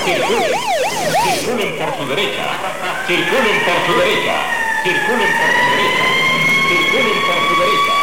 Circulen. Circulen por su derecha. Circulen por su derecha. Circulen por su derecha. Circulen por su derecha.